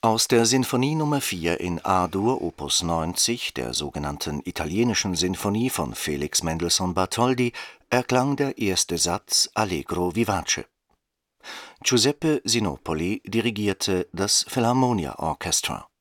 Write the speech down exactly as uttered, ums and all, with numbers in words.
Aus der Sinfonie Nummer vier in A-Dur Opus neunzig, der sogenannten Italienischen Sinfonie von Felix Mendelssohn Bartholdy, erklang der erste Satz Allegro vivace. Giuseppe Sinopoli dirigierte das Philharmonia Orchestra